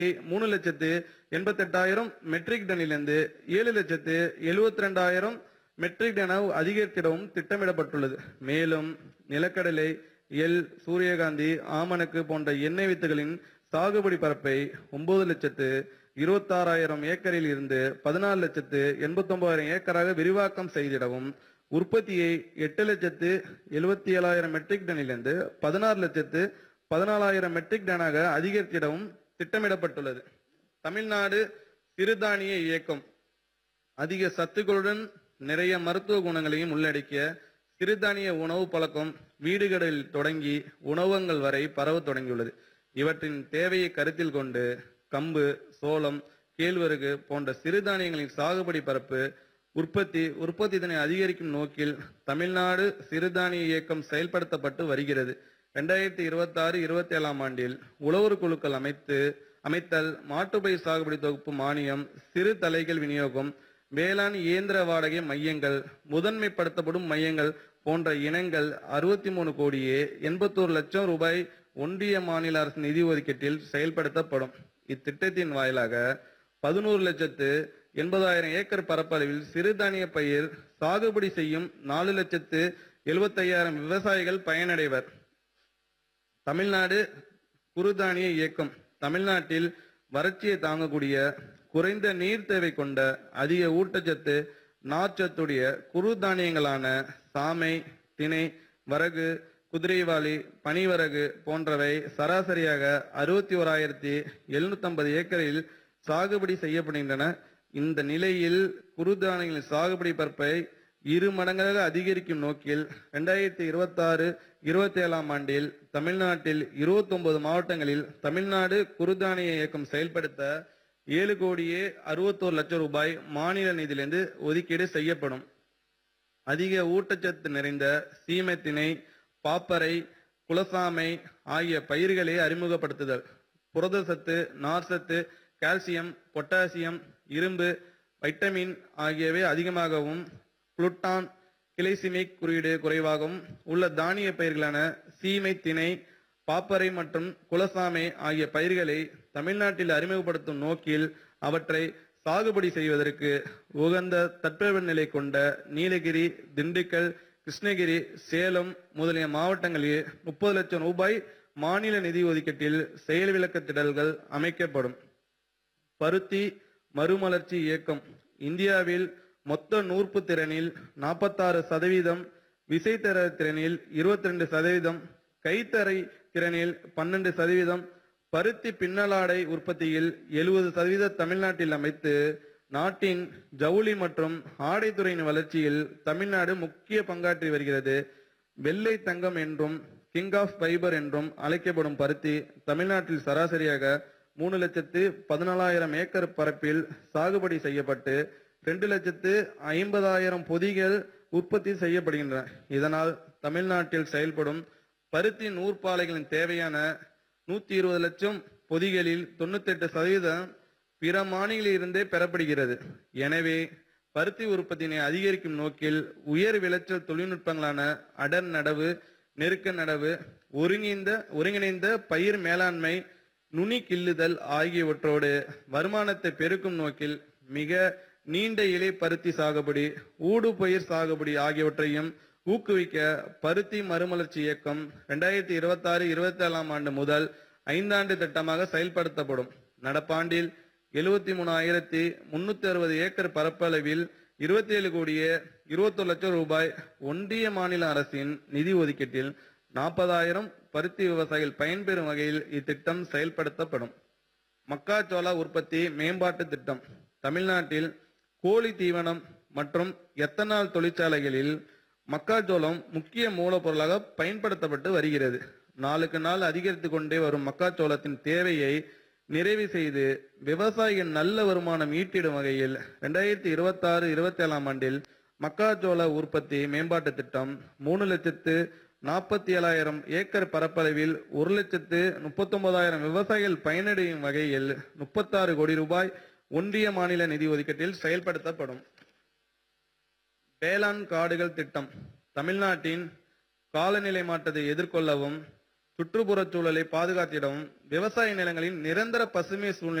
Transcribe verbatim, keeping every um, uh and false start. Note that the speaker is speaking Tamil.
மூணு லட்சத்து எண்பத்தி எட்டாயிரம் மெட்ரிக் டனிலிருந்து ஏழு லட்சத்து எழுபத்தி ரெண்டாயிரம் மெட்ரிக் டன் அதிகரித்திடவும் திட்டமிடப்பட்டுள்ளது. மேலும் நிலக்கடலை, எள், சூரியகாந்தி, ஆமணக்கு போன்ற எண்ணெய் வித்துகளின் சாகுபடி பரப்பை ஒன்பது லட்சத்து இருபத்தி ஆறாயிரம் ஏக்கரில் இருந்து பதினாலு லட்சத்து எண்பத்தி ஒன்பதாயிரம் ஏக்கராக விரிவாக்கம் செய்திடவும், உற்பத்தியை எட்டு லட்சத்து எழுபத்தி ஏழாயிரம் மெட்ரிக் டனிலிருந்து பதினாறு லட்சத்து பதினாலாயிரம் மெட்ரிக் டனாக அதிகரித்திடவும் திட்டமிடப்பட்டுள்ளது. தமிழ்நாடு சிறுதானிய இயக்கம் அதிக சத்துக்களுடன் நிறைய மருத்துவ குணங்களையும் உள்ளடக்கிய சிறுதானிய உணவு பழக்கம் வீடுகளில் தொடங்கி உணவகங்கள் வரை பரவ தொடங்கியுள்ளது. இவற்றின் தேவையை கருத்தில் கொண்டு கம்பு, சோளம், கேழ்வரகு போன்ற சிறுதானியங்களின் சாகுபடி பரப்பு உற்பத்தி உற்பத்தி இதனை அதிகரிக்கும் நோக்கில் தமிழ்நாடு சிறுதானிய இயக்கம் செயல்படுத்தப்பட்டு வருகிறது. இரண்டாயிரத்தி இருபத்தி ஆறு இருபத்தி ஏழாம் ஆண்டில் உழவர் குழுக்கள் அமைத்து அமைத்தல், மாட்டுப்பயிர் சாகுபடி தொகுப்பு மானியம், சிறு தலைகள் விநியோகம், வேளாண் இயந்திர வாடகை மையங்கள், முதன்மைப்படுத்தப்படும் மையங்கள் போன்ற இனங்கள் அறுபத்தி மூணு கோடியே எண்பத்தோரு லட்சம் ரூபாய் ஒன்றிய மாநில அரசு நிதி ஒதுக்கீட்டில் செயல்படுத்தப்படும். இத்திட்டத்தின் வாயிலாக பதினோரு லட்சத்து எண்பதாயிரம் ஏக்கர் பரப்பளவில் சிறுதானிய பயிர் சாகுபடி செய்யும் நாலு லட்சத்து எழுபத்தி ஐயாயிரம் விவசாயிகள் பயனடைவர். தமிழ்நாடு குறுதானிய இயக்கம் தமிழ்நாட்டில் வறட்சியை தாங்கக்கூடிய குறைந்த நீர் தேவை கொண்ட அதிக ஊட்டச்சத்து நார்ச்சத்துடைய குறுதானியங்களான சாமை, திணை, வரகு, குதிரைவாளி, பனிவரகு போன்றவை சராசரியாக அறுபத்தி ஓராயிரத்தி எழுநூத்தி ஐம்பது ஏக்கரில் சாகுபடி செய்யப்படுகின்றன. இந்த நிலையில் குறுதானியங்களின் சாகுபடி பரப்பை இரு மடங்காக அதிகரிக்கும் நோக்கில் இரண்டாயிரத்தி இருபத்தி ஆறு இருபத்தி ஏழாம் ஆண்டில் தமிழ்நாட்டில் இருபத்தி ஒன்பது மாவட்டங்களில் தமிழ்நாடு குறுதானிய இயக்கம் செயல்படுத்த ஏழு கோடியே அறுபத்தோரு லட்சம் ரூபாய் மாநில நிதியிலிருந்து ஒதுக்கீடு செய்யப்படும். அதிக ஊட்டச்சத்து நிறைந்த சீமை திணை, பாப்பரை, குலசாமை ஆகிய பயிர்களை அறிமுகப்படுத்துதல். புரத சத்து, நார்சத்து, கால்சியம், பொட்டாசியம், இரும்பு, வைட்டமின் ஆகியவை அதிகமாகவும் குளுட்டான், கிளைசிமிக் குறியீடு குறைவாகவும் உள்ள தானிய பயிர்களான சீமை திணை, பாப்பரை மற்றும் குலசாமை ஆகிய பயிர்களை தமிழ்நாட்டில் அறிமுகப்படுத்தும் நோக்கில் அவற்றை சாகுபடி செய்வதற்கு உகந்த தட்பவெப்பநிலை கொண்ட நீலகிரி, திண்டுக்கல், கிருஷ்ணகிரி, சேலம் முதலிய மாவட்டங்களில் முப்பது லட்சம் ரூபாய் மாநில நிதி ஒதுக்கீட்டில் செயல் விளக்க திடல்கள் அமைக்கப்படும். பருத்தி மறுமலர்ச்சி இயக்கம் இந்தியாவில் மொத்த நூற்பு திறனில் நாற்பத்தாறு சதவீதம், விசைத்தர திறனில் இருபத்தி ரெண்டு சதவீதம், கைத்தறை திறனில் பன்னெண்டு சதவீதம், பருத்தி பின்னலாடை உற்பத்தியில் எழுபது சதவீத தமிழ்நாட்டில் அமைத்து நாட்டின் ஜவுளி மற்றும் ஆடைத்துறையின் வளர்ச்சியில் தமிழ்நாடு முக்கிய பங்காற்றி வருகிறது. வெள்ளை தங்கம் என்றும் கிங் ஆஃப் ஃபைபர் என்றும் அழைக்கப்படும் பருத்தி தமிழ்நாட்டில் சராசரியாக மூணு லட்சத்து பதினாலாயிரம் ஏக்கர் பரப்பில் சாகுபடி செய்யப்பட்டு ரெண்டு லட்சத்து ஐம்பதாயிரம் பொதிகள் உற்பத்தி செய்யப்படுகின்றன. இதனால் தமிழ்நாட்டில் செயல்படும் பருத்தி நூற்பாலைகளின் தேவையான நூத்தி இருபது லட்சம் பொதிகளில் தொண்ணூத்தி எட்டு சதவீதம் பிற மாநிலங்களில் இருந்தே பெறப்படுகிறது. எனவே பருத்தி உற்பத்தியினை அதிகரிக்கும் நோக்கில் உயர் விளைச்சல் தொழில்நுட்பங்களான அடர் நடவு, நெருக்க நடவு, ஒருங்கிணைந்த ஒருங்கிணைந்த பயிர் மேலாண்மை, நுனி கிள்ளுதல் ஆகியவற்றோடு வருமானத்தை பெருக்கும் நோக்கில் மிக நீண்ட இலை பருத்தி சாகுபடி, ஊடு பயிர் சாகுபடி ஆகியவற்றையும் ஊக்குவிக்க பருத்தி மறுமலர்ச்சி இயக்கம் இரண்டாயிரத்தி இருபத்தி ஆறு இருபத்தி ஏழாம் ஆண்டு முதல் ஐந்தாண்டு திட்டமாக செயல்படுத்தப்படும். நடப்பாண்டில் எழுபத்தி மூணு ஆயிரத்தி முன்னூத்தி அறுபது ஏக்கர் பரப்பளவில் இருபத்தி ஏழு கோடியே இருபத்தொரு லட்சம் ரூபாய் ஒன்றிய மாநில அரசின் நிதி ஒதுக்கீட்டில் நாற்பதாயிரம் பருத்தி விவசாயிகள் பயன்பெறும் வகையில் இத்திட்டம் செயல்படுத்தப்படும். மக்காச்சோள உற்பத்தி மேம்பாட்டு திட்டம் தமிழ்நாட்டில் கோழி தீவனம் மற்றும் எத்தனால் தொழிற்சாலைகளில் மக்காச்சோளம் முக்கிய மூலப்பொருளாக பயன்படுத்தப்பட்டு வருகிறது. நாளுக்கு நாள் அதிகரித்து கொண்டே வரும் மக்காச்சோளத்தின் தேவையை நிறைவு செய்து விவசாயிகள் நல்ல வருமானம் ஈட்டிடும் வகையில் இரண்டாயிரத்தி இருபத்தி ஆறு இருபத்தி ஏழாம் ஆண்டில் மக்காச்சோள உற்பத்தி மேம்பாட்டு திட்டம் மூணு லட்சத்து நாற்பத்தி ஏழாயிரம் ஏக்கர் பரப்பளவில் ஒரு லட்சத்து முப்பத்தி ஒன்பதாயிரம் விவசாயிகள் பயனடையும் வகையில் முப்பத்தாறு கோடி ரூபாய் ஒன்றிய மாநில நிதி ஒதுக்கீட்டில் செயல்படுத்தப்படும். வேளாண் காடுகள் திட்டம் தமிழ்நாட்டின் காலநிலை மாற்றத்தை எதிர்கொள்ளவும் சுற்றுப்புறச் சூழலை பாதுகாத்திடவும் விவசாய நிலங்களின் நிரந்தர பசுமை சூழ்நிலை